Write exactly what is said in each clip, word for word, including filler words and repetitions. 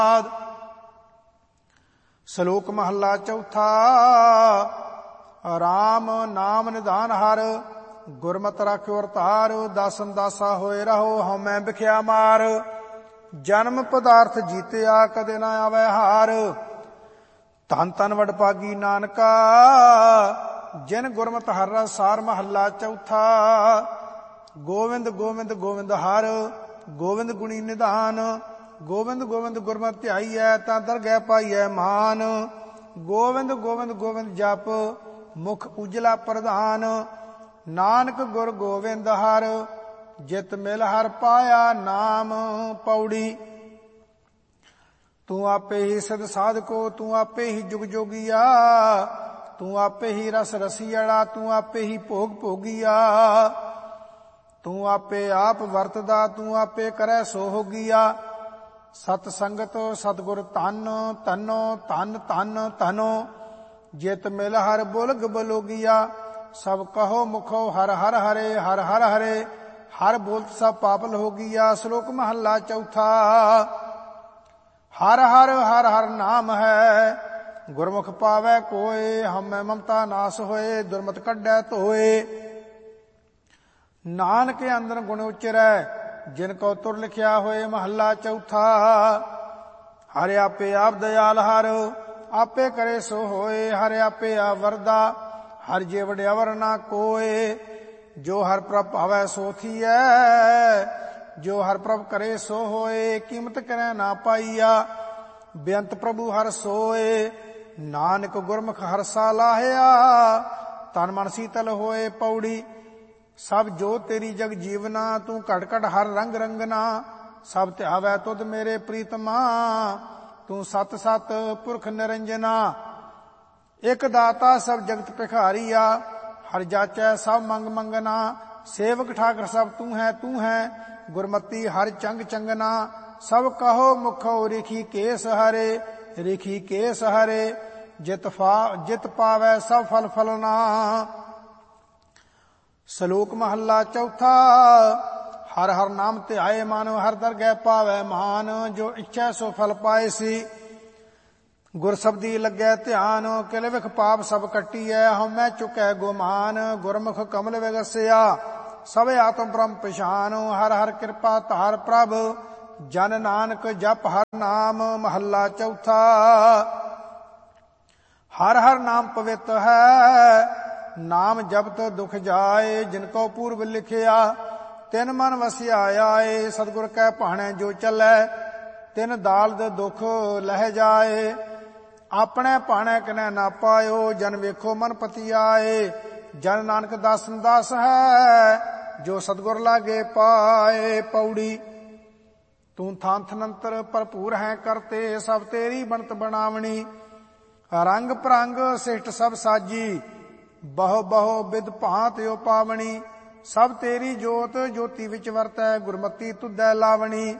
ਸ਼ਲੋਕ ਮਹੱਲਾ ਚੌਥਾ। ਰਾਮ ਨਾਮ ਨਿਧਾਨ ਹਰ, ਗੁਰਮਤਿ ਰਾਖਿਓ ਔਰ ਧਾਰ। ਦਾਸਨ ਦਾਸਾ ਹੋਏ ਰਹੋ, ਹਉਮੈ ਵਿਖਿਆ ਮਾਰ। ਜਨਮ ਪਦਾਰਥ ਜੀਤਿਆ, ਕਦੇ ਨਾ ਆਵੈ ਹਾਰ। ਧੰਨ ਧੰਨ ਵਡਭਾਗੀ ਨਾਨਕਾ, ਜਿਨ ਗੁਰਮਤਿ ਹਰਿ ਰਸ ਸਾਰ। ਮਹੱਲਾ ਚੌਥਾ। ਗੋਵਿੰਦ ਗੋਵਿੰਦ ਗੋਵਿੰਦ ਹਰਿ, ਗੋਵਿੰਦ ਗੁਣੀ ਨਿਧਾਨ। ਗੋਵਿੰਦ ਗੋਵਿੰਦ ਗੁਰਮਤਿ ਧਿਆਈਐ, ਤਾਂ ਦਰਗਹਿ ਪਾਈਐ ਮਾਨ। ਗੋਵਿੰਦ ਗੋਵਿੰਦ ਗੋਵਿੰਦ ਜਪ, ਮੁਖ ਉਜਲਾ ਪ੍ਰਧਾਨ। ਨਾਨਕ ਗੁਰ ਗੋਵਿੰਦ ਹਰਿ, ਜਿਤ ਮਿਲ ਹਰਿ ਪਾਇਆ ਨਾਮ। ਪੌੜੀ। ਤੂੰ ਆਪੇ ਹੀ ਸਿਧ ਸਾਧਕੋ, ਤੂੰ ਆਪੇ ਹੀ ਜੁਗ ਜੋਗੀਆ। ਤੂੰ ਆਪੇ ਹੀ ਰਸ ਰਸੀਅੜਾ, ਤੂੰ ਆਪੇ ਹੀ ਭੋਗ ਭੋਗੀਆ। ਤੂੰ ਆਪੇ ਆਪ ਵਰਤਦਾ, ਤੂੰ ਆਪੇ ਕਰੈ ਸੋ ਹੋਗੀਆ। ਸਤ ਸੰਗਤ ਸਤਿਗੁਰ ਧੰਨ, ਧੰਨੋ ਧੰਨ ਧੰਨ ਧਨੋ। ਜਿਤ ਮਿਲ ਹਰਿ ਬੁਲਗ ਬਲੋਗੀਆ। ਸਭ ਕਹੋ ਮੁਖੋ ਹਰ ਹਰ ਹਰੇ, ਹਰ ਹਰ ਹਰੇ। ਹਰ ਬੋਲਤ ਸਭ ਪਾਪਲ ਹੋਗੀਆ। ਸ਼ਲੋਕ ਮਹੱਲਾ ਚੌਥਾ। ਹਰ ਹਰ ਹਰ ਹਰ ਨਾਮ ਹੈ, ਗੁਰਮੁਖ ਪਾਵੈ ਕੋਇ। ਹਉਮੈ ਮਮਤਾ ਨਾਸ ਹੋਏ, ਦੁਰਮਤ ਕੱਢੈ ਧੋਏ। ਨਾਨਕ ਅੰਦਰ ਗੁਣ ਉਚਰੈ, ਜਿਨ ਕੋ ਤੁਰ ਲਿਖਿਆ ਹੋਏ। ਮਹੱਲਾ ਚੌਥਾ। ਹਰਿ ਆਪੇ ਆਪ ਦਇਆਲ ਹਰ, ਆਪੇ ਕਰੇ ਸੋ ਹੋਏ। ਹਰਿ ਆਪੇ ਆਪ ਵਰਦਾ, ਹਰਿ ਜੇ ਵਡਿਆਵਰ ਨਾ ਕੋਏ। ਜੋ ਹਰਿ ਪ੍ਰਭ ਭਾਵੈ ਸੋ ਥੀਐ, ਜੋ ਹਰਿ ਪ੍ਰਭ ਕਰੇ ਸੋ ਹੋਏ। ਕੀਮਤ ਕਰੈ ਨਾ ਪਾਈਆ, ਬੇਅੰਤ ਪ੍ਰਭੂ ਹਰਿ ਸੋਏ। ਨਾਨਕ ਗੁਰਮੁਖ ਹਰਸਾ ਲਾਹਿਆ, ਤਨ ਮਨ ਸੀਤਲ ਹੋਏ। ਪੌੜੀ। ਸਭ ਜੋ ਤੇਰੀ ਜਗ ਜੀਵਨਾ, ਤੂੰ ਘਟ ਘਟ ਹਰ ਰੰਗ ਰੰਗਨਾ। ਸਭ ਧਿਆਵੈ ਤੁਧ ਮੇਰੇ ਪ੍ਰੀਤਮਾ, ਤੂੰ ਸਤ ਸਤ ਪੁਰਖ ਨਿਰੰਜਨਾ। ਇਕ ਦਾਤਾ ਸਭ ਜਗਤ ਭਿਖਾਰੀਆ, ਹਰਿ ਜਾਚੈ ਸਭ ਮੰਗ ਮੰਗਨਾ। ਸੇਵਕ ਠਾਕਰ ਸਭ ਤੂੰ ਹੈ ਤੂੰ ਹੈ, ਗੁਰਮਤੀ ਹਰਿ ਚੰਗ ਚੰਗਨਾ। ਸਭ ਕਹੋ ਮੁਖੋ ਰਿਖੀ ਕੇਸ ਹਰੇ, ਰਿਖੀ ਕੇਸ ਹਰੇ। ਜਿਤ ਫਾ ਜਿਤ ਪਾਵੈ ਸਭ ਫਲ ਫਲਨਾ। ਸ਼ਲੋਕ ਮਹੱਲਾ ਚੌਥਾ। ਹਰ ਹਰ ਨਾਮ ਧਿਆਏ ਮਨ, ਹਰ ਦਰਗਹਿ ਪਾਵੈ ਮਾਨ। ਜੋ ਇੱਛੈ ਸੋ ਫਲ ਪਾਏ ਸੀ, ਗੁਰ ਸਬਦੀ ਲੱਗੈ ਧਿਆਨ। ਕਿਲ ਵਿਖ ਪਾਪ ਸਭ ਕੱਟੀਐ, ਹਉਮੈ ਚੁਕੈ ਗੁਮਾਨ। ਗੁਰਮੁਖ ਕਮਲ ਵਿਗਸਿਆ, ਸਭ ਆਤਮ ਬ੍ਰਹਮ ਪਛਾਨ। ਹਰ ਹਰ ਕਿਰਪਾ ਧਾਰ ਪ੍ਰਭ, ਜਨ ਨਾਨਕ ਜਪ ਹਰ ਨਾਮ। ਮਹੱਲਾ ਚੌਥਾ। ਹਰ ਹਰ ਨਾਮ ਪਵਿੱਤ ਹੈ, ਨਾਮ ਜਪਤ ਦੁਖ ਜਾਏ। ਜਿਨ ਕੋ ਪੂਰਬ ਲਿਖਿਆ, ਤਿਨ ਮਨ ਵਸਿਆ ਆਏ। ਸਤਿਗੁਰ ਕੈ ਭਾਣੈ ਜੋ ਚੱਲੈ, ਤਿਨ ਦਾਲਦ ਦੁਖ ਲਹਿ ਜਾਏ। ਆਪਣੇ ਭਾਣੈ ਕਿਨੈ ਨਾ ਪਾਇਓ, ਜਨ ਵੇਖੋ ਮਨ ਪਤੀ ਆਏ। ਜਨ ਨਾਨਕ ਦਾਸਨ ਦਾਸ ਹੈ, ਜੋ ਸਤਿਗੁਰ ਲਾਗੇ ਪਾਏ। ਪੌੜੀ। ਤੂੰ ਥਾਨ ਥਨੰਤਰ ਭਰਪੂਰ ਹੈ ਕਰਤੇ, ਸਭ ਤੇਰੀ ਬਣਤ ਬਣਾਵਣੀ। ਰੰਗ ਭਰੰਗ ਸਿਸ਼ਟ ਸਭ ਸਾਜੀ, ਬਹੁ ਬਹੁ ਬਿਦ ਭਾਂਤ ਓ ਪਾਵਣੀ। ਸਭ ਤੇਰੀ ਜੋਤ ਜੋਤੀ ਵਿੱਚ ਵਰਤੈ, ਗੁਰਮਤੀ ਤੁਧੈ ਲਾਵਣੀ।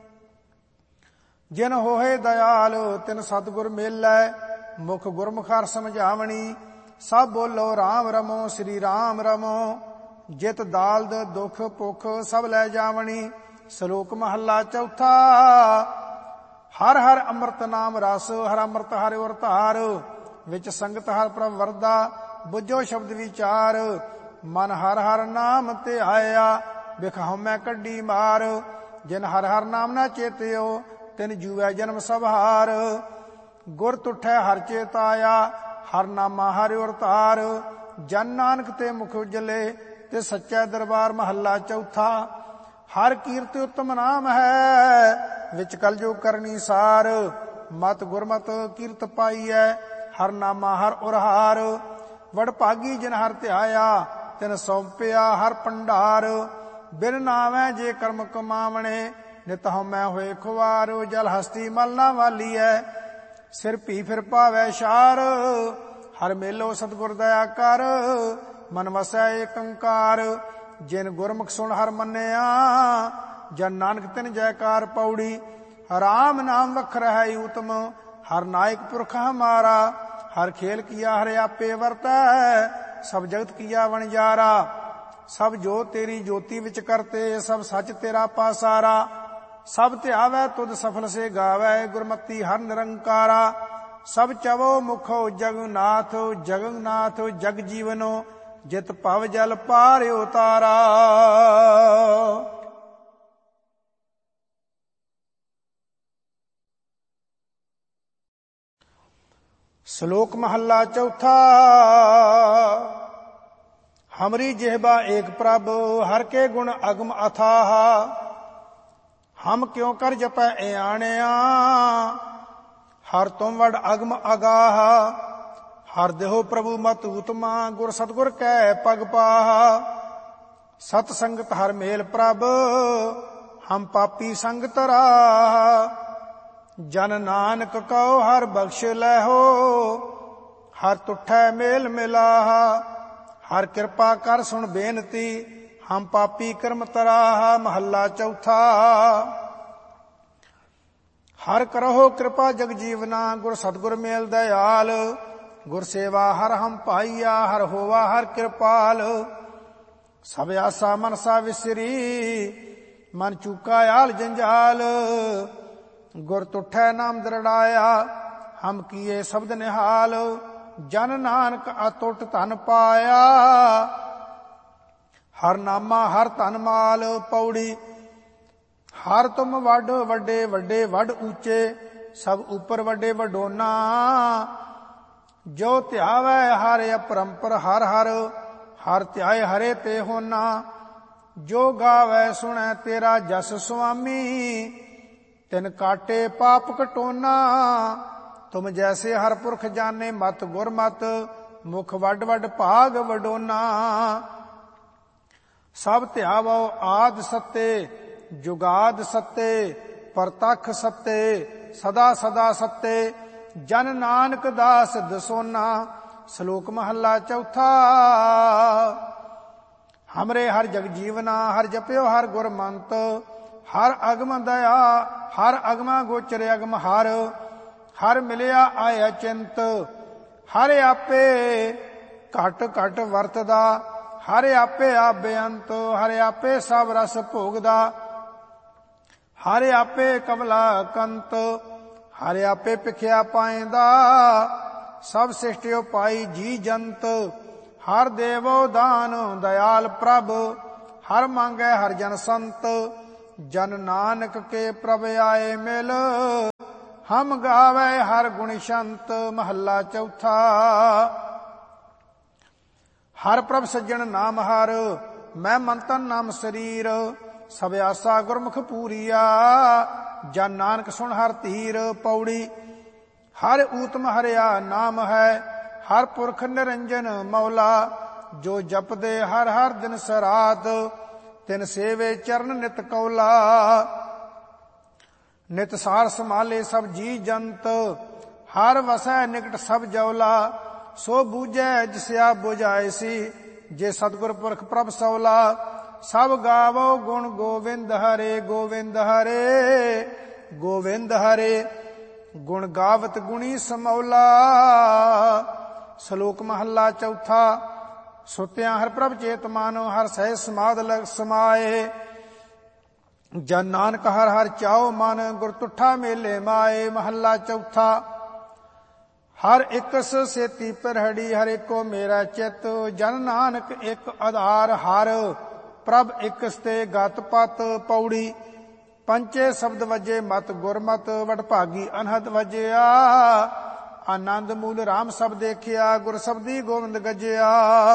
ਜਿਨ ਹੋਏ ਦਇਆਲ, ਤਿਨ ਸਤਿਗੁਰ ਮੇਲੈ। ਮੁਖ ਗੁਰਮੁਖ ਹਰਿ ਸਮਝਾਵਣੀ। ਸਭ ਬੋਲੋ ਰਾਮ ਰਮੋ, ਸ੍ਰੀ ਰਾਮ ਰਮੋ। ਜਿਤ ਦਾਲਦ ਦੁਖ ਭੁਖ ਸਭ ਲੈ ਜਾਵਣੀ। ਸ਼ਲੋਕ ਮਹੱਲਾ ਚੌਥਾ। ਹਰ ਹਰ ਅੰਮ੍ਰਿਤ ਨਾਮ ਰਸ, ਹਰ ਅੰਮ੍ਰਿਤ ਹਰਿ ਔਰ ਧਾਰ। ਵਿੱਚ ਸੰਗਤ ਹਰਿ ਪ੍ਰਭ ਵਰਦਾ, ਬੁੱਝੋ ਸ਼ਬਦ ਵਿਚਾਰ। ਮਨ ਹਰ ਹਰ ਨਾਮ ਧਿਆਇਆ, ਬਿਖ ਹਉਮੈ ਕੱਢੀ ਮਾਰ। ਜਿਨ ਹਰ ਹਰ ਨਾਮ ਨਾ ਚੇਤਿਓ, ਤਿਨ ਜੂਐ ਜਨਮ ਸਭ ਹਾਰ। ਗੁਰ ਤੁਠੈ ਹਰਿ ਚੇਤਾਇਆ, ਹਰ ਨਾਮਾ ਹਰਿ ਔਰ ਧਾਰ। ਜਨ ਨਾਨਕ ਤੇ ਮੁਖ ਉਜਲੇ, ਤੇ ਸੱਚੈ ਦਰਬਾਰ। ਮਹੱਲਾ ਚੌਥਾ। ਹਰ ਕੀਰਤਿ ਉਤਮ ਨਾਮ ਹੈ, ਵਿੱਚ ਕਲਯੁਗ ਕਰਨੀ ਸਾਰ। ਮਤ ਗੁਰਮਤ ਕੀਰਤ ਪਾਈਐ, ਹਰ ਨਾਮਾ ਹਰ ਔਰ ਹਾਰ। ਵਡਭਾਗੀ ਜਿਨ ਹਰਿ ਧਿਆਇਆ, ਤਿਨ ਸੌਂਪਿਆ ਹਰ ਭੰਡਾਰ। ਬਿਨ ਨਾਵੈ ਜੇ ਕਰਮ ਕਮਾਵਣੇ, ਨਿਤ ਹਉਮੈ ਹੋਏ ਖੁਆਰ। ਜਲ ਹਸਤੀ ਮਲ ਨਾ ਵਾਲੀਐ, ਸਿਰ ਭੀ ਫਿਰ ਪਾਵੈ ਛਾਰ। ਹਰ ਮੇਲੋ ਸਤਿਗੁਰ ਦਇਆ ਕਰ, ਮਨ ਵਸੈ ਏਕ ਓੰਕਾਰ। ਜਿਨ ਗੁਰਮੁਖ ਸੁਣ ਹਰ ਮੰਨਿਆ, ਜਨ ਨਾਨਕ ਤਿਨ ਜੈਕਾਰ। ਪੌੜੀ। ਰਾਮ ਨਾਮ ਵਖਰ ਹੈ ਊਤਮ, ਹਰ ਨਾਇਕ ਪੁਰਖ ਹਮਾਰਾ। ਹਰ ਖੇਲ ਕੀਆ ਹਰਿ ਆਪੇ ਵਰਤੈ, ਸਭ ਜਗਤ ਕੀਆ ਵਣਜਾਰਾ। ਸਭ ਜੋ ਤੇਰੀ ਜੋਤੀ ਵਿੱਚ ਕਰਤੇ, ਸਭ ਸੱਚ ਤੇਰਾ ਪਾਸਾਰਾ। ਸਭ ਧਿਆਵੈ ਤੁਧ ਸਫਲ ਸੇ ਗਾਵੈ, ਗੁਰਮਤੀ ਹਰ ਨਿਰੰਕਾਰਾ। ਸਭ ਚਵੋ ਮੁਖੋ ਜਗਨਾਥ, ਜਗਨਾਥ ਜਗ ਜੀਵਨੋ, ਜਿਤ ਭਵ ਜਲ ਪਾਰ ਉਤਾਰਾ। ਸ਼ਲੋਕ ਮਹੱਲਾ ਚੌਥਾ। ਹਮਰੀ ਜਿਹਬਾ ਏਕ ਪ੍ਰਭ, ਹਰ ਕੇ ਗੁਣ ਅਗਮ ਅਥਾਹ। ਹਮ ਕਿਉ ਕਰ ਜਪੈ ਇਆਣਿਆ, ਹਰ ਤੁਮ ਵਡ ਅਗਮ ਅਗਾਹ। ਹਰ ਦੇਹੋ ਪ੍ਰਭੂ ਮਤ ਉਤਮਾ, ਗੁਰ ਸਤਗੁਰ ਕੈ ਪਗ ਪਾਹ। ਸਤ ਸੰਗਤ ਹਰ ਮੇਲ ਪ੍ਰਭ, ਹਮ ਪਾਪੀ ਸੰਗਤ ਰਾਹ। ਜਨ ਨਾਨਕ ਕਉ ਹਰ ਬਖਸ਼ ਲੈਹੋ, ਹਰ ਤੁਠੈ ਮੇਲ ਮਿਲਾਹ। ਹਰ ਕਿਰਪਾ ਕਰ ਸੁਣ ਬੇਨਤੀ, ਹਮ ਪਾਪੀ ਕਰਮ ਤਰਾਹ। ਮਹੱਲਾ ਚੌਥਾ। ਹਰ ਕਰਹੁ ਕਿਰਪਾ ਜਗ ਜੀਵਨਾ, ਗੁਰ ਸਤਗੁਰ ਮੇਲ ਦਇਆਲ। ਗੁਰ ਸੇਵਾ ਹਰ ਹਮ ਪਾਈਆ, ਹਰ ਹੋਵਾ ਹਰ ਕਿਰਪਾਲ। ਸਭ ਆਸਾ ਮਨਸਾ ਵਿਸਰੀ, ਮਨ ਚੂਕਾ ਆਲ ਜੰਜਾਲ। ਗੁਰ ਤੁਠੈ ਨਾਮ ਦਰੜਾਇਆ, ਹਮ ਕੀਏ ਸ਼ਬਦ ਨਿਹਾਲ। ਜਨ ਨਾਨਕ ਅਤੁੱਟ ਧਨ ਪਾਇਆ, ਹਰ ਨਾਮਾ ਹਰ ਧਨ ਮਾਲ। ਪੌੜੀ। ਹਰ ਤੁਮ ਵੱਡ ਵੱਡੇ ਵੱਡੇ ਵੱਡ ਉੱਚੇ, ਸਭ ਉੱਪਰ ਵੱਡੇ ਵਡੋਨਾ। ਜੋ ਧਿਆਵੈ ਹਰ ਅਪਰੰਪਰ ਹਰ ਹਰ, ਹਰ ਧਿਆਏ ਹਰੇ ਤੇ ਹੋਨਾ। ਜੋ ਗਾਵੈ ਸੁਣੈ ਤੇਰਾ ਜਸ ਸੁਆਮੀ, ਤਿਨ ਕਾਟੇ ਪਾਪ ਕਟੋਨਾ। ਤੁਮ ਜੈਸੇ ਹਰ ਪੁਰਖ ਜਾਣੇ ਮਤ ਗੁਰਮਤ, ਮੁਖ ਵੱਡ ਵੱਡ ਭਾਗ ਵਡੋਨਾ। ਸਭ ਧਿਆਵੋ ਆਦ ਸੱਤੇ, ਜੁਗਾਦ ਸੱਤੇ, ਪਰਤਖ ਸੱਤੇ, ਸਦਾ ਸਦਾ ਸੱਤੇ। ਜਨ ਨਾਨਕ ਦਾਸ ਦਸੋਨਾ। ਸ਼ਲੋਕ ਮਹੱਲਾ ਚੌਥਾ। ਹਮਰੇ ਹਰ ਜਗ ਜੀਵਨਾ, ਹਰ ਜਪਿਓ ਹਰ ਗੁਰਮੰਤ। ਹਰ ਅਗਮ ਦਇਆ, ਹਰ ਅਗਮਾ ਗੋਚਰ ਅਗਮ ਹਰ। ਹਰ ਮਿਲਿਆ ਆਇਆ ਚਿੰਤ, ਹਰ ਆਪੇ ਘਟ ਘਟ ਵਰਤਦਾ। ਹਰ ਆਪੇ ਆਪ ਬੇਅੰਤ, ਹਰ ਆਪੇ ਸਭ ਰਸ ਭੋਗਦਾ। ਹਰ ਆਪੇ ਕਮਲਾ ਕੰਤ, ਹਰ ਆਪੇ ਭਿਖਿਆ ਪਾਇਂਦਾ। ਸਭ ਸਿਸ਼ਟਿਓ ਪਾਈ ਜੀ ਜੰਤ, ਹਰ ਦੇਵੋ ਦਾਨ ਦਇਆਲ ਪ੍ਰਭ। ਹਰ ਮੰਗੈ ਹਰ ਜਨ ਸੰਤ, ਜਨ ਨਾਨਕ ਕੇ ਪ੍ਰਭ ਆਏ ਮਿਲ। ਹਮ ਗਾਵੈ ਹਰ ਗੁਣ ਸ਼ੰਤ। ਮਹੱਲਾ ਚੌਥਾ। ਹਰ ਪ੍ਰਭ ਸੱਜਣ ਨਾਮ ਹਰ, ਮੈਂ ਮਨ ਤਨ ਨਾਮ ਸਰੀਰ। ਸਭ ਆਸਾ ਗੁਰਮੁਖ ਪੂਰੀਆ, ਜਨ ਨਾਨਕ ਸੁਣ ਹਰ ਧੀਰ। ਪੌੜੀ। ਹਰ ਊਤਮ ਹਰਿਆ ਨਾਮ ਹੈ, ਹਰ ਪੁਰਖ ਨਿਰੰਜਨ ਮੌਲਾ। ਜੋ ਜਪਦੇ ਹਰ ਹਰ ਦਿਨ ਸਰਾਤ, ਤਿਨ ਸੇਵੇ ਚਰਨ ਨਿਤ ਕੌਲਾ। ਨਿਤ ਸਾਰ ਸੰਭਾਲੇ ਸਭ ਜੀ ਜੰਤ, ਹਰ ਵਸੈ ਨਿਕਟ ਸਭ ਜੌਲਾ। ਸੋ ਬੂਝੈ ਜਿਸਿਆ ਬੁਝਾਏ ਸੀ, ਜੇ ਸਤਿਗੁਰ ਪੁਰਖ ਪ੍ਰਭ ਸੌਲਾ। ਸਭ ਗਾਵੋ ਗੁਣ ਗੋਵਿੰਦ ਹਰੇ, ਗੋਵਿੰਦ ਹਰੇ, ਗੋਵਿੰਦ ਹਰੇ। ਗੁਣ ਗਾਵਤ ਗੁਣੀ ਸਮੌਲਾ। ਸ਼ਲੋਕ ਮਹੱਲਾ ਚੌਥਾ। ਸੁਤਿਆਂ ਹਰ ਪ੍ਰਭ ਚੇਤ ਮਾਨੋ, ਹਰ ਸਹਿ ਸਮਾਧ ਲਗ ਸਮਾਏ। ਜਨ ਨਾਨਕ ਹਰ ਹਰ ਚਾਉ ਮਨ, ਗੁਰ ਤੁਠਾ ਮੇਲੇ ਮਾਏ। ਮਹੱਲਾ ਚੌਥਾ। ਹਰ ਇਕਸ ਸੇਤੀ ਪਿਰਹੜੀ, ਹਰ ਏਕੋ ਮੇਰਾ ਚਿਤ। ਜਨ ਨਾਨਕ ਇੱਕ ਆਧਾਰ ਹਰ, ਪ੍ਰਭ ਇਕਸ ਤੇ ਗਤ ਪਤ। ਪੌੜੀ। ਪੰਚੇ ਸ਼ਬਦ ਵਜੇ ਮਤ ਗੁਰਮਤ, ਵਡਭਾਗੀ ਅਨਹਦ ਵਜਿਆ। ਆਨੰਦ ਮੂਲ ਰਾਮ ਸਭ ਦੇਖਿਆ, ਗੁਰ ਸਬਦੀ ਗੋਬਿੰਦ ਗਜਿਆ।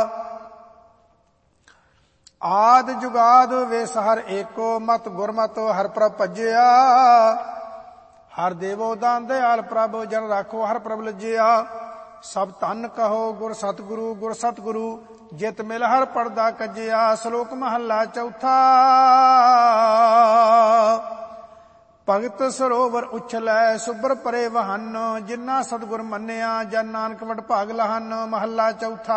ਆਦ ਜੁਗਾਦ ਵੇਸ ਹਰ ਏਕੋ, ਮਤ ਗੁਰਮਤ ਹਰ ਪ੍ਰਭ ਭਜਿਆ। ਹਰ ਦੇਵੋ ਦਾਨ ਦਇਆਲ ਪ੍ਰਭ, ਜਨ ਰਾਖੋ ਹਰ ਪ੍ਰਭ ਲੱਜਿਆ। ਸਭ ਧਨ ਕਹੋ ਗੁਰ ਸਤਿਗੁਰੂ, ਗੁਰ ਸਤਿਗੁਰੂ ਜਿਤ ਮਿਲ ਹਰ ਪੜਦਾ ਕੱਜਿਆ। ਸ਼ਲੋਕ ਮਹੱਲਾ ਚੌਥਾ। ਭਗਤ ਸਰੋਵਰ ਉਛਲੈ, ਸੁਬਰ ਪਰੇ ਵਹਨ। ਜਿਨਾ ਸਤਿਗੁਰ ਮੰਨਿਆ, ਜਨ ਨਾਨਕ ਵਡ ਭਾਗ ਲਹਨ। ਮਹੱਲਾ ਚੌਥਾ।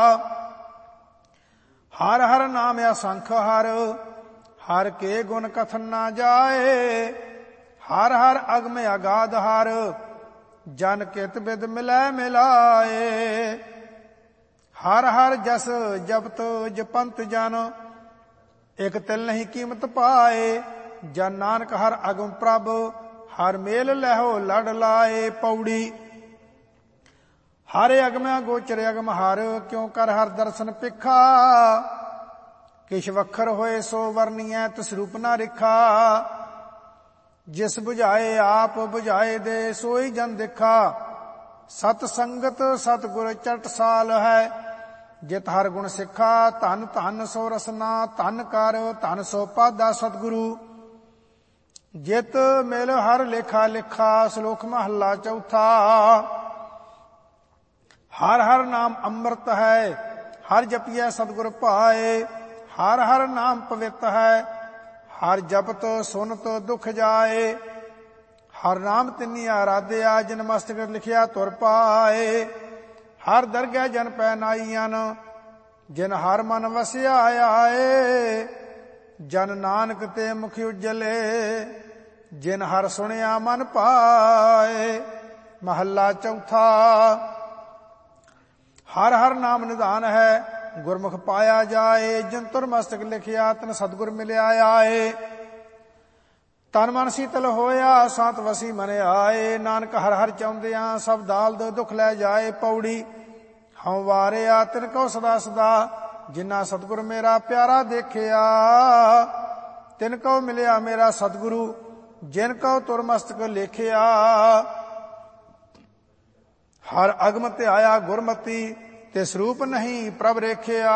ਹਰ ਹਰ ਨਾਮ ਅਸੰਖ ਹਰ, ਹਰ ਕੇ ਗੁਣ ਕਥਨ ਨਾ ਜਾਏ। ਹਰ ਹਰ ਅਗਮ ਅਗਾਧ ਹਰ, ਜਨ ਕਿਤ ਬਿਦ ਮਿਲੈ ਮਿਲਾਏ। ਹਰ ਹਰ ਜਸ ਜਪਤ ਜਪੰਤ ਜਨ, ਇਕ ਤਿਲ ਨਹੀਂ ਕੀਮਤ ਪਾਏ। ਜਨ ਨਾਨਕ ਹਰ ਅਗਮ ਪ੍ਰਭ, ਹਰ ਮੇਲ ਲਹਿਓ ਲੜ ਲਾਏ। ਪੌੜੀ ਹਰ ਅਗਮੈ ਗੋਚਰ ਅਗਮ ਹਰ, ਕਿਉ ਕਰ ਹਰ ਦਰਸ਼ਨ ਪਿਖਾ। ਕਿਛ ਵਖਰ ਹੋਏ ਸੋ ਵਰਨੀਐ, ਤਿਸ ਰੂਪ ਨਾ ਰਿਖਾ। ਜਿਸ 부ਝਾਏ ਆਪ 부ਝਾਏ ਦੇ, ਸੋਈ ਜਨ ਦੇਖਾ। ਸਤ ਸੰਗਤ ਸਤਿਗੁਰ ਚਟ ਸਾਲ ਹੈ, ਜਿਤ ਹਰ ਗੁਣ ਸਿੱਖਾ। ਧਨ ਧਨ ਸੋ ਰਸਨਾ ਧਨ ਕਰ, ਧਨ ਸੋ ਪਾਦਾ ਸਤਿਗੁਰੂ। ਜਿਤ ਮਿਲ ਹਰ ਲੇਖਾ ਲਿਖਾ, ਸ਼ਲੋਕ ਮਹੱਲਾ ਚੌਥਾ। ਹਰ ਹਰ ਨਾਮ ਅੰਮ੍ਰਿਤ ਹੈ, ਹਰ ਜਪੀਐ ਸਤਿਗੁਰ ਭਾਏ। ਹਰ ਹਰ ਨਾਮ ਪਵਿੱਤ ਹੈ, ਹਰ ਜਪਤ ਸੁਨਤ ਦੁਖ ਜਾਏ। ਹਰ ਨਾਮ ਤਿੰਨੀ ਆਰਾਧਿਆ, ਜਿਨ ਮਸਤਕ ਲਿਖਿਆ ਤੁਰ ਪਾਏ। ਹਰ ਦਰਗਹਿ ਜਨ ਪੈ ਨਾਈਅਨ, ਜਿਨ ਹਰ ਮਨ ਵਸਿਆ ਆਏ। ਜਨ ਨਾਨਕ ਤੇ ਮੁਖ ਉਜਲੇ, ਜਿਨ ਹਰ ਸੁਣਿਆ ਮਨ ਪਾਏ। ਮਹੱਲਾ ਚੌਥਾ। ਹਰ ਹਰ ਨਾਮ ਨਿਧਾਨ ਹੈ, ਗੁਰਮੁਖ ਪਾਇਆ ਜਾਏ। ਜਿਨ ਤੁਰ ਮਸਤਕ ਲਿਖਿਆ, ਤਨ ਸਤਿਗੁਰ ਮਿਲਿਆ ਆਏ। ਤਨ ਮਨ ਸੀਤਲ ਹੋਇਆ, ਸਾਤ ਵਸੀ ਮਨ ਆਏ। ਨਾਨਕ ਹਰ ਹਰ ਚਾਹੁੰਦਿਆਂ, ਸਭ ਦਾਲਦ ਦੁੱਖ ਲੈ ਜਾਏ। ਪੌੜੀ ਹਉ ਵਾਰਿਆ ਤਿਨ ਕਉ ਸਦਾ ਸਦਾ, ਜਿਨ੍ਹਾਂ ਸਤਿਗੁਰ ਮੇਰਾ ਪਿਆਰਾ ਦੇਖਿਆ। ਤਿਨ ਕਉ ਮਿਲਿਆ ਮੇਰਾ ਸਤਿਗੁਰੂ, ਜਿਨ ਕਉ ਤੁਰ ਮਸਤਕ ਲੇਖਿਆ। ਹਰ ਅਗਮ ਧਿਆਇਆ ਗੁਰਮਤੀ, ਤੇ ਸਰੂਪ ਨਹੀਂ ਪ੍ਰਭ ਰੇਖਿਆ।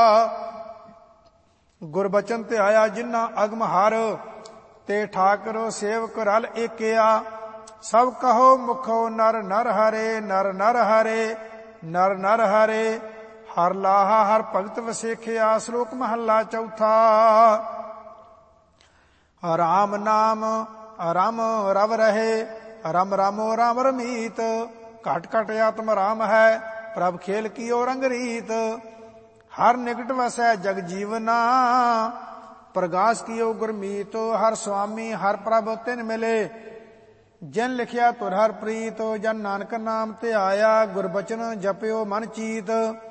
ਗੁਰਬਚਨ ਧਿਆਇਆ ਜਿਨ੍ਹਾਂ ਅਗਮ ਹਰ, ਤੇ ਠਾਕਰ ਸੇਵਕ ਰਲ ਏਕਿਆ। ਸਭ ਕਹੋ ਮੁਖੋ ਨਰ ਨਰ ਹਰੇ, ਨਰ ਨਰ ਹਰੇ, ਨਰ ਨਰ ਹਰੇ। ਹਰ ਲਾਹਾ ਹਰ ਭਗਤ ਵਸੇਖਿਆ। ਸ਼ਲੋਕ ਮਹੱਲਾ ਚੌਥਾ। ਰਾਮ ਨਾਮ ਰਮ ਰਵ ਰਹੇ, ਰਮ ਰਾਮੋ ਰਾਮ ਰਮੀਤ। ਘਟ ਘਟ ਆਤਮ ਰਾਮ ਹੈ, ਪ੍ਰਭ ਖੇਲ ਕੀਓ ਰੰਗ ਰੀਤ। ਹਰ ਨਿਕਟ ਵਸੈ ਜਗ ਜੀਵਨਾ, ਪ੍ਰਗਾਸ ਕੀਓ ਗੁਰਮੀਤ। ਹਰ ਸੁਆਮੀ ਹਰ ਪ੍ਰਭ ਤਿਨ ਮਿਲੇ, ਜਿਨ ਲਿਖਿਆ ਤੁਰ ਹਰ ਪ੍ਰੀਤ। ਜਨ ਨਾਨਕ ਨਾਮ ਧਿਆਇਆ, ਗੁਰਬਚਨ ਜਪਿਓ ਮਨ ਚੀਤ।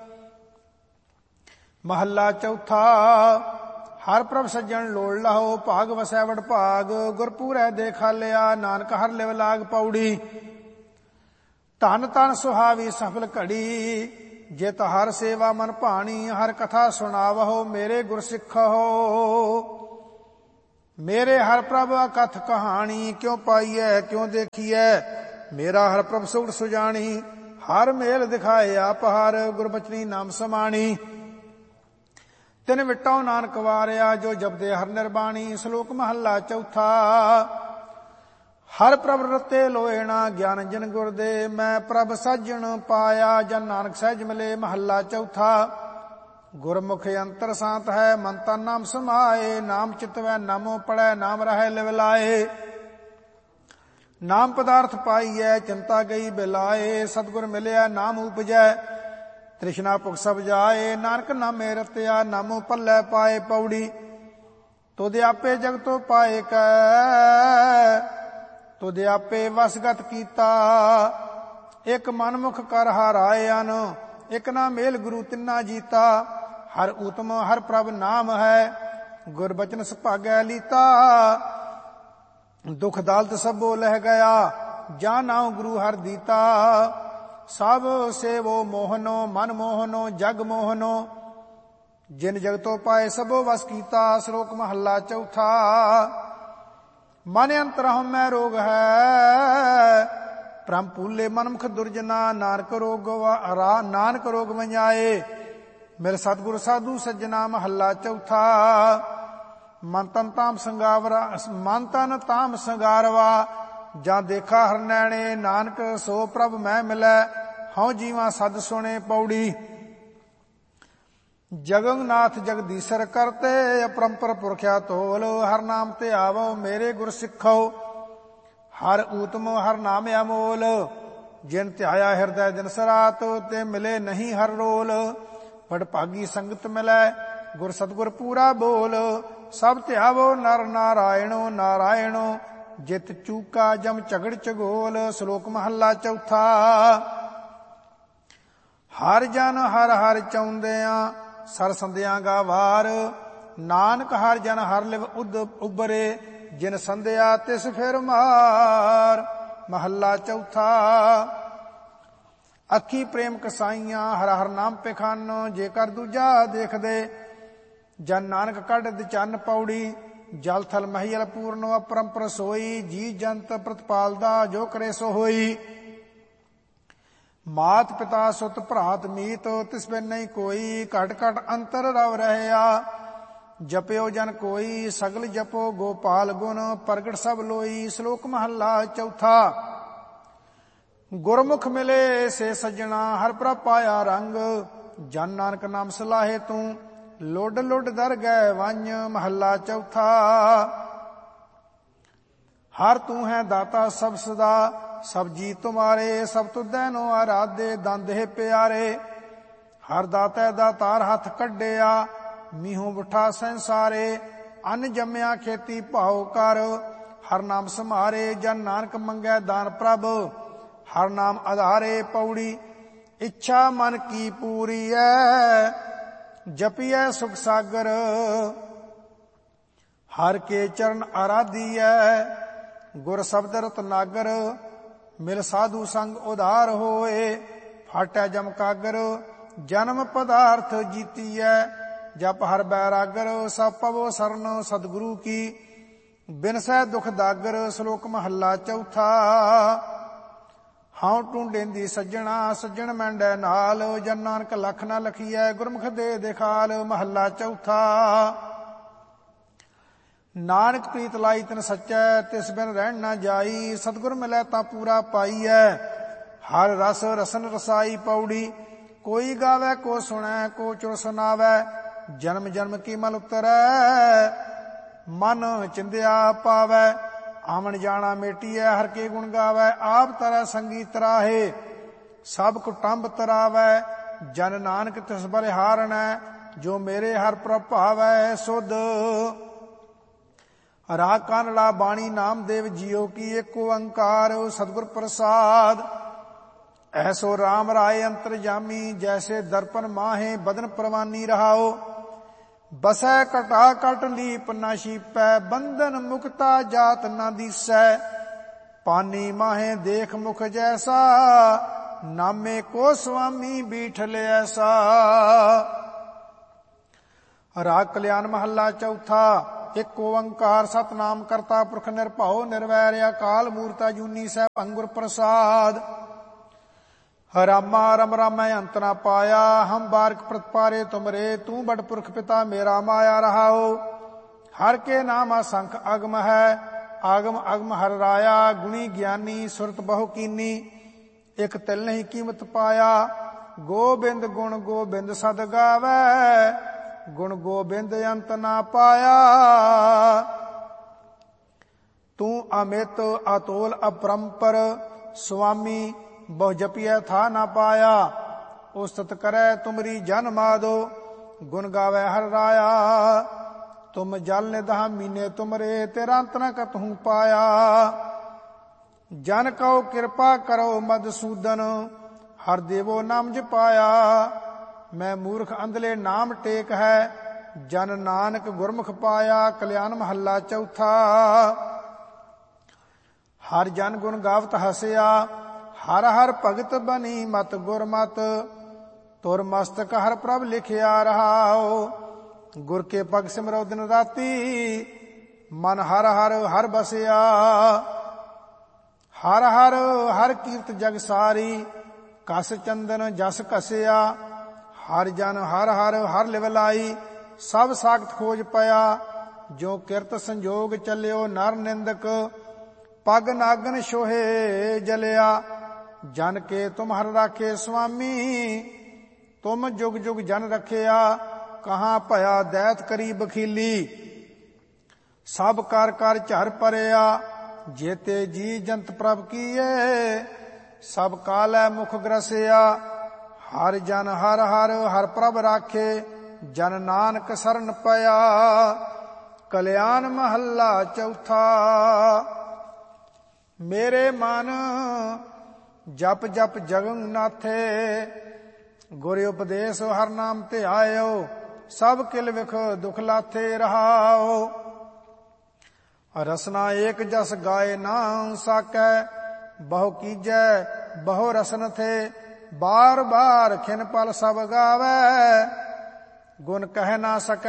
ਮਹੱਲਾ ਚੌਥਾ। ਹਰ ਪ੍ਰਭ ਸੱਜਣ ਲੋੜ ਲਾਹੋ, ਭਾਗ ਵਸੈ ਵਡ ਭਾਗ। ਗੁਰਪੂਰੈ ਦੇਖਾਲਿਆ, ਨਾਨਕ ਹਰ ਲਿਵ ਲਾਗ। ਪੌੜੀ ਧਨ ਧਨ ਸੁਹਾਵੀ ਸਫਲ ਘੜੀ, ਜਿਤ ਹਰ ਸੇਵਾ ਮਨ ਭਾਣੀ। ਹਰ ਕਥਾ ਸੁਣਾਵਹੁ, ਮੇਰੇ ਗੁਰ ਸਿੱਖਹੁ। ਮੇਰੇ ਹਰ ਪ੍ਰਭ ਅਕਥ ਕਹਾਣੀ, ਕਿਉ ਪਾਈਐ ਕਿਉ ਦੇਖੀਐ। ਮੇਰਾ ਹਰ ਪ੍ਰਭ ਸੁਖ ਸੁਜਾਣੀ, ਹਰ ਮੇਲ ਦਿਖਾਏ ਆਪ ਹਰ। ਗੁਰਬਚਨੀ ਨਾਮ ਸਮਾਣੀ, ਤਿਨ ਵਿਟਉ ਨਾਨਕ ਵਾਰਿਆ। ਜੋ ਜਪਦੇ ਹਰ ਨਿਰਬਾਣੀ। ਸ਼ਲੋਕ ਮਹੱਲਾ ਚੌਥਾ। ਹਰ ਪ੍ਰਭ ਰਤੇ ਲੋਇਣਾ, ਗਿਆਨ ਜਨ ਗੁਰ ਦੇ। ਮੈਂ ਪ੍ਰਭ ਸਾਜਣ ਪਾਇਆ, ਜਨ ਨਾਨਕ ਸਹਿਜ ਮਿਲੇ। ਮਹੱਲਾ ਚੌਥਾ। ਗੁਰਮੁਖ ਅੰਤਰ ਸਾਤ ਹੈ, ਮਨ ਤਨ ਨਾਮ ਸਮਾਏ। ਨਾਮ ਚਿਤਵੈ ਨਾਮੋ ਪੜੈ, ਨਾਮ ਰਹਿ ਲਿਵ ਲਾਏ। ਨਾਮ ਪਦਾਰਥ ਪਾਈਐ, ਚਿੰਤਾ ਗਈ ਬਿਲਾਏ। ਸਤਿਗੁਰ ਮਿਲਿਆ ਨਾਮ ਉਪਜੈ, ਤ੍ਰਿਸ਼ਨਾ ਭੁਖ ਸਭ ਜਾਏ। ਨਾਨਕ ਨਾਮੇ ਰਤਿਆ, ਨਾਮੋ ਪੱਲੇ ਪਾਏ। ਪੌੜੀ ਤੁਧ ਆਪੇ ਜਗਤੋ ਪਾਏ ਕੈ, ਤੁਧ ਆਪੇ ਵਸਗਤ ਕੀਤਾ। ਇਕ ਮਨਮੁਖ ਕਰ ਹਾਰਾਏ ਅਨ, ਇਕ ਨਾ ਮੇਲ ਗੁਰੂ ਤਿੰਨਾ ਜੀਤਾ। ਹਰ ਊਤਮ ਹਰ ਪ੍ਰਭ ਨਾਮ ਹੈ, ਗੁਰਬਚਨ ਸੁਭਾਗੈ ਲੀਤਾ। ਦੁਖ ਦਾਲਤ ਸਭੋ ਲਹਿ ਗਿਆ, ਜਾ ਨਾਉ ਗੁਰੂ ਹਰ ਦੀਤਾ। ਸਭ ਸੇਵੋ ਮੋਹਨੋ, ਮਨ ਮੋਹਨੋ, ਜਗ ਮੋਹਨੋ। ਜਿਨ ਜਗਤੋ ਪਾਏ ਸਭੋ ਵਸ ਕੀਤਾ। ਸ਼ਲੋਕ ਮਹੱਲਾ ਚੌਥਾ। ਮਨ ਅੰਤਰ ਹਉਮੈ ਰੋਗ ਹੈ, ਭ੍ਰਮ ਭੂਲੇ ਮਨਮੁਖ ਦੁਰਜਨਾ। ਨਾਨਕ ਰੋਗ ਨਾਨਕ ਰੋਗ ਵੰਜਾਏ, ਮਿਲ ਸਤਿਗੁਰ ਸਾਧੂ ਸੱਜਣਾ। ਮਹੱਲਾ ਚੌਥਾ। ਮਨ ਤਨ ਤਾਮ ਸੰਗਾਵਰਾ, ਮਨ ਤਨ ਤਾਮ ਸੰਗਾਰਵਾ। ਜਾਂ ਦੇਖਾ ਹਰ ਨੈਣੇ, ਨਾਨਕ ਸੋ ਪ੍ਰਭ ਮੈਂ ਮਿਲੈ। ਹਉ ਜੀਵਾ ਸਦ ਸੁਣੇ। ਪੌੜੀ ਜਗਨਨਾਥ ਜਗਦੀਸ਼ਰ ਕਰਤੇ, ਅਪਰੰਪਰ ਪੁਰਖਿਆ ਤੋਲ। ਹਰ ਨਾਮ ਤੇ ਆਵੋ, ਮੇਰੇ ਗੁਰ ਸਿੱਖੋ। ਹਰ ਊਤਮ ਹਰ ਨਾਮ ਅਮੋਲ, ਜਿਨ ਧਿਆਇਆ ਹਿਰਦੈ ਦਿਨ ਸਰਾਤ। ਤੇ ਮਿਲੇ ਨਹੀਂ ਹਰ ਰੋਲ, ਬੜ ਭਾਗੀ ਸੰਗਤ ਮਿਲੈ। ਗੁਰ ਸਤਿਗੁਰ ਪੂਰਾ ਬੋਲ। ਸਭ ਧਿਆਵੋ ਨਰ ਨਾਰਾਇਣੋ, ਨਾਰਾਇਣੋ। ਜਿਤ ਚੂਕਾ ਜਮ ਝਗੜ ਝਗੋਲ। ਸ਼ਲੋਕ ਮਹੱਲਾ ਚੌਥਾ। ਹਰ ਜਨ ਹਰ ਹਰ ਚਾਹੁੰਦਿਆਂ, ਸਰ ਸੰਦਿਆਂ ਗਾ ਵਾਰ। ਨਾਨਕ ਹਰ ਜਨ ਹਰ ਲਿਵ ਉਦ ਉਬਰੇ, ਜਿਨ ਸੰਧਿਆ ਤਿਸ ਫਿਰ ਮਾਰ। ਮਹੱਲਾ ਚੌਥਾ। ਅੱਖੀ ਪ੍ਰੇਮ ਕਸਾਈਆਂ ਹਰ ਹਰ ਨਾਮ ਪਖਾਨੋ, ਜੇਕਰ ਦੂਜਾ ਦੇਖਦੇ ਜਨ ਨਾਨਕ ਕੱਢ ਚੰਨ ਪੌੜੀ। ਜਲ ਥਲ ਮਹੀਲ ਪੂਰਨੋ ਅਪਰੰਪਰ ਸੋਈ, ਜੀ ਜੰਤ ਪ੍ਰਤਪਾਲਦਾ ਜੋ ਕਰੇ ਸੋ ਹੋਈ। ਮਾਤ ਪਿਤਾ ਸੁਤ ਭਰਾਤ ਮੀਤ, ਤਿਸ ਬਿਨ ਨਹੀਂ ਕੋਈ। ਘਟ ਘਟ ਅੰਤਰ ਰਵ ਰਹਿਆ, ਜਪਿਓ ਜਨ ਕੋਈ। ਸਗਲ ਜਪੋ ਗੋਪਾਲ ਗੁਣ, ਪ੍ਰਗਟ ਸਭ ਲੋਈ। ਸ਼ਲੋਕ ਮਹੱਲਾ ਚੌਥਾ। ਗੁਰਮੁਖ ਮਿਲੇ ਸੇ ਸੱਜਣਾ, ਹਰ ਪ੍ਰਭ ਪਾਇਆ ਰੰਗ। ਜਨ ਨਾਨਕ ਨਾਮ ਸਲਾਹੇ ਤੂੰ, ਲੁੱਡ ਲੁੱਡ ਦਰ ਗਏ ਵੰਝ। ਮਹੱਲਾ ਚੌਥਾ। ਹਰ ਤੂੰ ਹੈ ਦਾਤਾ ਸਭ ਸਦਾ, ਸਭ ਜੀ ਤੁਮਾਰੇ। ਸਭ ਤੁਧੈ ਨੋ ਆਰਾਧੇ, ਦੰਦ ਹੈ ਪਿਆਰੇ। ਹਰ ਦਾਤੈ ਦਾਤਾਰ ਹੱਥ ਕੱਢਿਆ, ਮੀਹੋਂ ਬੁੱਠਾ ਸੰਸਾਰੇ। ਅੰਨ ਜੰਮਿਆ ਖੇਤੀ ਭਾਉ ਕਰ, ਹਰ ਨਾਮ ਸਮਾਰੇ। ਜਨ ਨਾਨਕ ਮੰਗੈ ਦਾਨ ਪ੍ਰਭ, ਹਰ ਨਾਮ ਆਧਾਰੇ। ਪੌੜੀ। ਇੱਛਾ ਮਨ ਕੀ ਪੂਰੀ ਐ, ਜਪੀਐ ਸੁਖ ਸਾਗਰ। ਹਰ ਕੇ ਚਰਨ ਆਰਾਧੀਐ, ਗੁਰ ਸ਼ਬਦ ਰਤਨਾਗਰ। ਮਿਲ ਸਾਧੂ ਸੰਗ ਉਧਾਰ ਹੋਏ, ਫਾਟੈ ਜਮ ਕਾਗਰ। ਜਨਮ ਪਦਾਰਥ ਜੀਤੀਐ, ਜਪ ਹਰ ਬੈਰਾਗਰ। ਸਭ ਪਵੋ ਸਰਨ ਸਤਿਗੁਰੂ ਕੀ, ਬਿਨਸੈ ਦੁਖ ਦਾਗਰ। ਸ਼ਲੋਕ ਮਹੱਲਾ ਚੌਥਾ। ਹਉ ਟੁੰਡੇਂਦੀ ਸੱਜਣਾ, ਸੱਜਣ ਮੈਂਡੈ ਨਾਲ। ਜਨ ਨਾਨਕ ਲਖ ਨਾ ਲਖੀਐ, ਗੁਰਮੁਖ ਦੇ ਦਿਖਾਲ। ਮਹੱਲਾ ਚੌਥਾ। ਨਾਨਕ ਪ੍ਰੀਤ ਲਾਈ ਤਿਨ ਸੱਚੈ, ਤਿਸ ਬਿਨ ਰਹਿਣ ਨਾ ਜਾਈ। ਸਤਿਗੁਰ ਮਿਲੈ ਤਾਂ ਪੂਰਾ ਪਾਈਐ, ਹਰ ਰਸ ਰਸਨ ਰਸਾਈ। ਪੌੜੀ। ਕੋਈ ਗਾਵੈ ਕੋ ਸੁਣੈ, ਕੋ ਚੁਰ ਸੁਨਾਵੈ। ਜਨਮ ਜਨਮ ਕੀ ਮਲ ਉਤਰੈ, ਮਨ ਚਿੰਦਿਆ ਪਾਵੈ। ਆਵਣ ਜਾਣਾ ਮੇਟੀਐ, ਹਰ ਕੇ ਗੁਣ ਗਾਵੈ। ਆਪ ਤਰੈ ਸੰਗੀ ਤਰਾਹੇ, ਸਭ ਕੁਟੰਬ ਤਰਾਵੈ। ਜਨ ਨਾਨਕ ਤਿਸ ਬਲਿਹਾਰਣੈ, ਜੋ ਮੇਰੇ ਹਰ ਪ੍ਰਭ ਭਾਵੈ। ਸੁਧ ਰਾਗ ਕਾਨੜਾ ਬਾਣੀ ਨਾਮਦੇਵ ਜੀਓ ਕੀ, ਏਕ ਓੰਕਾਰ ਸਤਿਗੁਰ ਪ੍ਰਸਾਦ। ਐਸੋ ਰਾਮ ਰਾਏ ਅੰਤਰਜਾਮੀ, ਜੈਸੇ ਦਰਪਨ ਮਾਹੇ ਬਦਨ ਪ੍ਰਵਾਨੀ ਰਹਾਓ। ਬਸੈ ਕਟਾ ਕਟ ਲੀਪ ਨਾ ਛੀਪੈ, ਬੰਧਨ ਮੁਕਤਾ ਜਾਤ ਨਾ ਦੀਸੈ। ਪਾਨੀ ਮਾਹੇ ਦੇਖ ਮੁਖ ਜੈਸਾ, ਨਾਮੇ ਕੋ ਸੁਆਮੀ ਬੀਠਲ ਐਸਾ। ਰਾਗ ਕਲਿਆਣ ਮਹੱਲਾ ਚੌਥਾ। ਇਕ ਓੰਕਾਰ ਸਤਿਨਾਮ ਕਰਤਾ ਪੁਰਖ ਨਿਰਭਉ ਨਿਰਵੈਰ, ਅਕਾਲ ਮੂਰਤ ਅਜੂਨੀ ਸੈਭੰ ਗੁਰ ਪ੍ਰਸਾਦ। ਰਾਮਾ ਰਮ ਰਾਮੈ ਅੰਤ ਨਾ ਪਾਇਆ, ਹਮ ਬਾਰਕ ਪ੍ਰਤਪਾਰੇ ਤੁਮਰੇ। ਤੂੰ ਬੜ ਪੁਰਖ ਪਿਤਾ ਮੇਰਾ ਮਾਇਆ ਰਹਾਓ। ਹਰ ਕੇ ਨਾਮ ਅਸੰਖ ਅਗਮ ਹੈ, ਆਗਮ ਅਗਮ ਹਰ ਰਾਇਆ। ਗੁਣੀ ਗਿਆਨੀ ਸੁਰਤ ਬਹੁ ਕੀਨੀ, ਇਕ ਤਿਲ ਨਹੀਂ ਕੀਮਤ ਪਾਇਆ। ਗੋਬਿੰਦ ਗੁਣ ਗੋਬਿੰਦ ਸਦ ਗਾਵੈ, ਗੁਣ ਗੋਬਿੰਦ ਅੰਤ ਨਾ ਪਾਇਆ। ਤੂੰ ਅਮਿਤ ਅਤੋਲ ਅਪਰੰਪਰ, ਸੁਆਮੀ ਬਹੁ ਜਪੀਐ ਥਾ ਨਾ ਪਾਇਆ। ਉਸਤਤ ਕਰੈ ਤੁਮਰੀ ਜਨ ਮਾਦੋ, ਗੁਣ ਗਾਵੈ ਹਰ ਰਾਇਆ। ਤੁਮ ਜਲ ਨਿਧਾ ਮੀਨੇ ਤੁਮਰੇ, ਤੇਰਾ ਅੰਤ ਨ ਕਤਹੂ ਪਾਇਆ। ਜਨ ਕਉ ਕਿਰਪਾ ਕਰੋ ਮਧਸੂਦਨ, ਹਰ ਦੇਵੋ ਨਾਮ ਜਪਾਇਆ। ਮੈਂ ਮੂਰਖ ਅੰਧਲੇ ਨਾਮ ਟੇਕ ਹੈ, ਜਨ ਨਾਨਕ ਗੁਰਮੁਖ ਪਾਇਆ। ਕਲਿਆਣ ਮਹੱਲਾ ਚੌਥਾ। ਹਰ ਜਨ ਗੁਣ ਗਾਵਤ ਹਸਿਆ, ਹਰ ਹਰ ਭਗਤ ਬਨੀ ਮਤ ਗੁਰਮਤ। ਤੁਰ ਮਸਤਕ ਹਰ ਪ੍ਰਭ ਲਿਖਿਆ ਰਹਾਓ। ਗੁਰ ਕੇ ਪਗ ਸਿਮਰੋ ਦਿਨ ਰਾਤੀ, ਮਨ ਹਰ ਹਰ ਹਰ ਬਸਿਆ। ਹਰ ਹਰ ਹਰ ਕੀਰਤ ਜਗ ਸਾਰੀ, ਕਸ ਚੰਦਨ ਜਸ ਕਸਿਆ। ਹਰ ਜਨ ਹਰ ਹਰ ਹਰ ਲਿਵ ਲਾਈ, ਸਭ ਸਾਖਤ ਖੋਜ ਪਿਆ। ਜੋ ਕਿਰਤ ਸੰਜੋਗ ਚੱਲਿਓ ਨਰ ਨਿੰਦਕ, ਪਗ ਨਾਗਨ ਛੋਹੇ ਜਲਿਆ। ਜਨ ਕੇ ਤੁਮ ਹਰ ਰਾਖੇ ਸੁਆਮੀ, ਤੁਮ ਜੁਗ ਜੁਗ ਜਨ ਰਖਿਆ। ਕਹਾਂ ਭਇਆ ਦੈਤ ਕਰੀ ਬਖੀਲੀ, ਸਭ ਕਰ ਕਰ ਝਰ ਪਰਿਆ। ਜੇਤੇ ਜੀ ਜੰਤ ਪ੍ਰਭ ਕੀਏ, ਸਭ ਕਾਲੈ ਮੁਖ ਗ੍ਰਸਿਆ। ਹਰ ਜਨ ਹਰ ਹਰ ਹਰ ਪ੍ਰਭ ਰਾਖੇ, ਜਨ ਨਾਨਕ ਸਰਨ ਪਿਆ। ਕਲਿਆਣ ਮਹੱਲਾ ਚੌਥਾ। ਮੇਰੇ ਮਨ ਜਪ ਜਪ ਜਗਨ ਨਾਥੇ, ਗੁਰ ਉਪਦੇਸ਼ ਹਰ ਨਾਮ ਧਿਆਇਓ। ਸਭ ਕਿਲ ਵਿਖ ਦੁਖ ਲਾਥੇ ਰਹਾਓ। ਰਸਨਾ ਏਕ ਜਸ ਗਾਏ ਨਾ ਸਾਕੈ, ਬਹੁ ਕੀਜੈ ਬਹੁ ਰਸਨ ਥੇ, ਬਾਰ ਬਾਰ ਖਿਨ ਪਲ ਸਭ ਗਾਵੈ, ਗੁਣ ਕਹਿ ਨਾ ਸਕੈ